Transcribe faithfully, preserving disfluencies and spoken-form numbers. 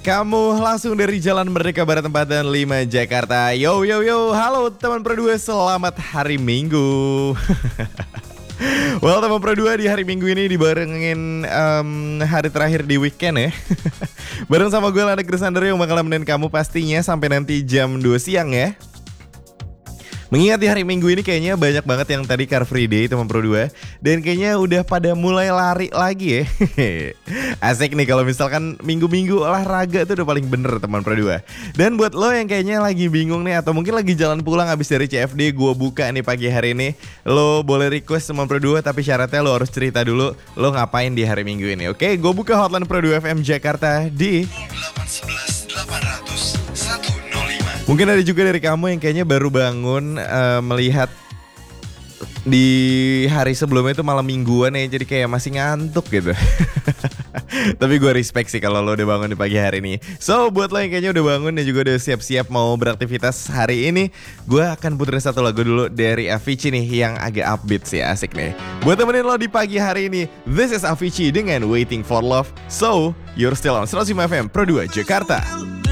Kamu langsung dari Jalan Merdeka Barat empat dan lima Jakarta. Yo yo yo, halo teman Pro dua, selamat hari Minggu. Well, teman Pro dua, di hari Minggu ini dibarengin um, hari terakhir di weekend ya. Bareng sama gue Lana Krisander yang bakal nemenin kamu pastinya sampai nanti jam dua siang ya. Mengingat di hari Minggu ini kayaknya banyak banget yang tadi Car Free Day teman Pro dua. Dan kayaknya udah pada mulai lari lagi ya. Asik nih kalau misalkan minggu-minggu olahraga tuh udah paling bener teman Pro dua. Dan buat lo yang kayaknya lagi bingung nih, atau mungkin lagi jalan pulang abis dari C F D, gue buka nih pagi hari ini. Lo boleh request teman Pro dua, tapi syaratnya lo harus cerita dulu lo ngapain di hari Minggu ini. Oke, gue buka hotline Pro dua F M Jakarta di delapan satu satu delapan nol nol satu nol lima. Mungkin ada juga dari kamu yang kayaknya baru bangun uh, melihat di hari sebelumnya itu malam mingguan ya, jadi kayak masih ngantuk gitu. Tapi gue respect sih kalau lo udah bangun di pagi hari ini. So buat lo yang kayaknya udah bangun dan juga udah siap-siap mau beraktivitas hari ini, gue akan puterin satu lagu dulu dari Avicii nih yang agak upbeat sih, asik nih. Buat temenin lo di pagi hari ini, this is Avicii dengan Waiting for Love. So you're still on seratus lima F M Pro dua Jakarta.